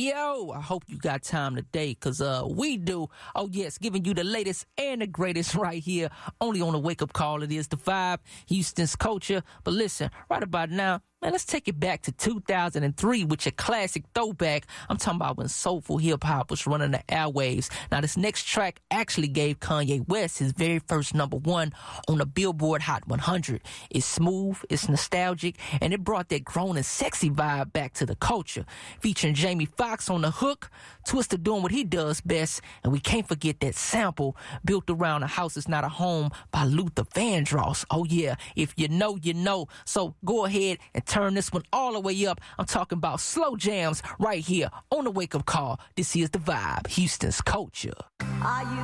Yo, I hope you got time today, cause we do. Oh yes, giving you the latest and the greatest right here, only on the Wake Up Call. It is The Vibe, Houston's culture. But listen, right about now, man, let's take it back to 2003 with your classic throwback. I'm talking about when soulful hip-hop was running the airwaves. Now, this next track actually gave Kanye West his very first #1 on the Billboard Hot 100. It's smooth, it's nostalgic, and it brought that grown and sexy vibe back to the culture. Featuring Jamie Foxx on the hook, Twista doing what he does best, and we can't forget that sample, Built Around a House Is Not a Home by Luther Vandross. Oh yeah, if you know, you know. So go ahead and turn this one all the way up. I'm talking about slow jams right here on the Wake Up Call. This is The Vibe, Houston's culture. Are you